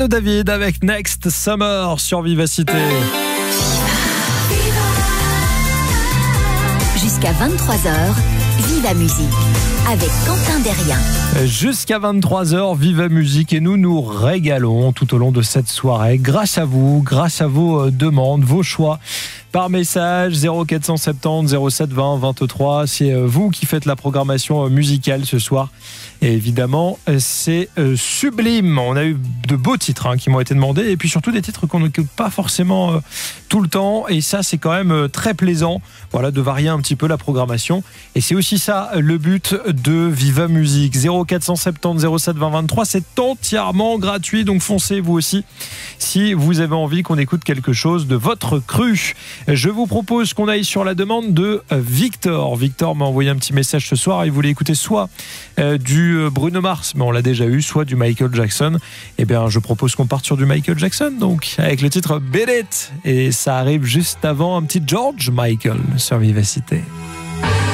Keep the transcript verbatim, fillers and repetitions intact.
David avec Next Summer sur Vivacité. Jusqu'à vingt-trois heures, Viva Musique avec Quentin Derrien. Jusqu'à vingt-trois heures, Viva Musique et nous nous régalons tout au long de cette soirée grâce à vous, grâce à vos demandes, vos choix. Par message zéro quatre cent soixante-dix zéro sept vingt vingt-trois, c'est vous qui faites la programmation musicale ce soir. Et évidemment, c'est sublime. On a eu de beaux titres hein, qui m'ont été demandés et puis surtout des titres qu'on n'occupe pas forcément euh, tout le temps. Et ça, c'est quand même très plaisant, voilà, de varier un petit peu la programmation. Et c'est aussi ça le but de Viva Musique. zéro quatre cent soixante-dix zéro sept vingt vingt-trois, c'est entièrement gratuit. Donc foncez vous aussi si vous avez envie qu'on écoute quelque chose de votre cru. Je vous propose qu'on aille sur la demande de Victor. Victor m'a envoyé un petit message ce soir. Il voulait écouter soit euh, du Bruno Mars, mais on l'a déjà eu, soit du Michael Jackson. Eh bien, je propose qu'on parte sur du Michael Jackson, donc avec le titre Beat It. Et ça arrive juste avant un petit George Michael sur Vivacité.